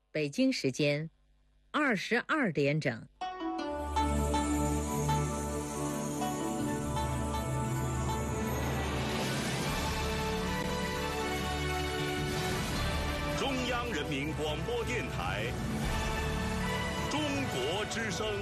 北京时间22点整。 中央人民广播电台中国之声。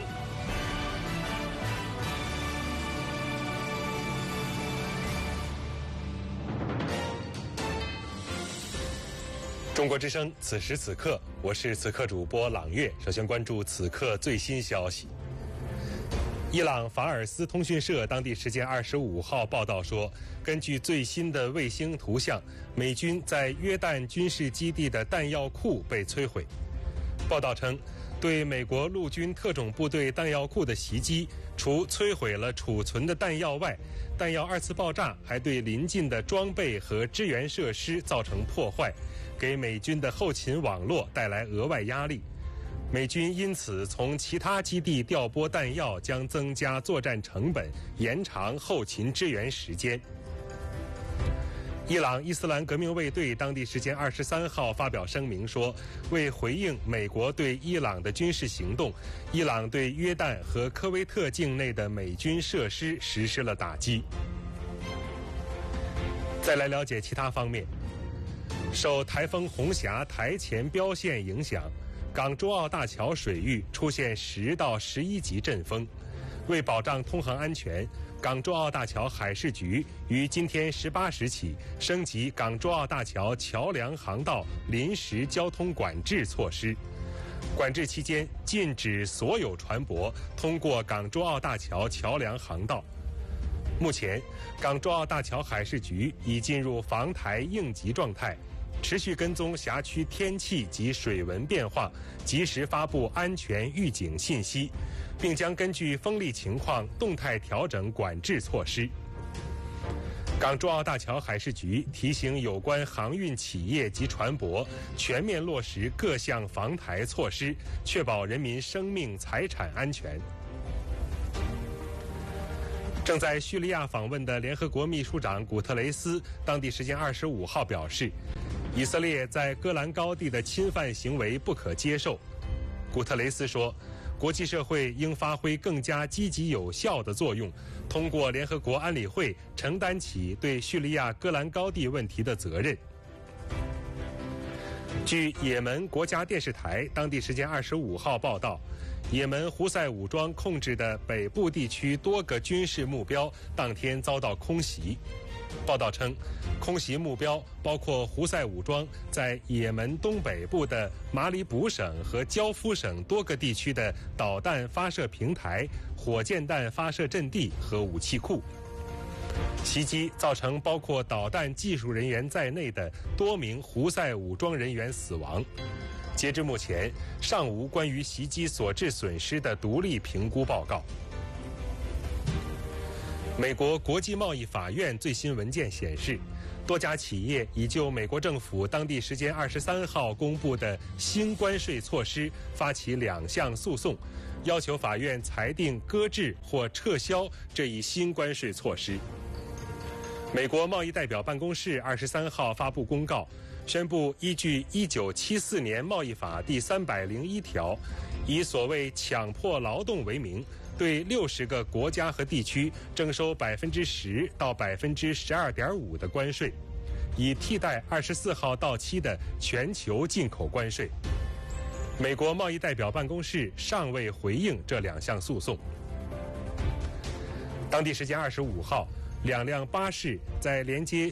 中国之声，此时此刻，我是此刻主播朗月。首先关注此刻最新消息。伊朗法尔斯通讯社当地时间25号报道说，根据最新的卫星图像，美军在约旦军事基地的弹药库被摧毁。报道称，对美国陆军特种部队弹药库的袭击，除摧毁了储存的弹药外，弹药二次爆炸还对邻近的装备和支援设施造成破坏，给美军的后勤网络带来额外压力。美军因此从其他基地调拨弹药，将增加作战成本，延长后勤支援时间。伊朗伊斯兰革命卫队当地时间23号发表声明说，为回应美国对伊朗的军事行动，伊朗对约旦和科威特境内的美军设施实施了打击。再来了解其他方面。受台风红霞台前标线影响，港珠澳大桥水域出现10到11级阵风。为保障通航安全，港珠澳大桥海事局于今天18时起升级港珠澳大桥桥梁航道临时交通管制措施。管制期间，禁止所有船舶通过港珠澳大桥桥梁航道。目前，港珠澳大桥海事局已进入防台应急状态，持续跟踪辖区天气及水文变化，及时发布安全预警信息，并将根据风力情况动态调整管制措施。港珠澳大桥海事局提醒有关航运企业及船舶全面落实各项防台措施，确保人民生命财产安全。正在叙利亚访问的联合国秘书长古特雷斯当地时间25号表示，以色列在戈兰高地的侵犯行为不可接受。古特雷斯说，国际社会应发挥更加积极有效的作用，通过联合国安理会承担起对叙利亚戈兰高地问题的责任。据也门国家电视台当地时间25号报道，也门胡塞武装控制的北部地区多个军事目标当天遭到空袭。报道称，空袭目标包括胡塞武装在也门东北部的马里卜省和焦夫省多个地区的导弹发射平台、火箭弹发射阵地和武器库。袭击造成包括导弹技术人员在内的多名胡塞武装人员死亡。截至目前，尚无关于袭击所致损失的独立评估报告。美国国际贸易法院最新文件显示，多家企业已就美国政府当地时间23号公布的新关税措施发起2项诉讼，要求法院裁定搁置或撤销这一新关税措施。美国贸易代表办公室23号发布公告，宣布依据1974年贸易法第301条，以所谓强迫劳动为名，对60个国家和地区征收10%到12.5%的关税，以替代24号到期的全球进口关税。美国贸易代表办公室尚未回应这2项诉讼。当地时间25号，2辆巴士在连接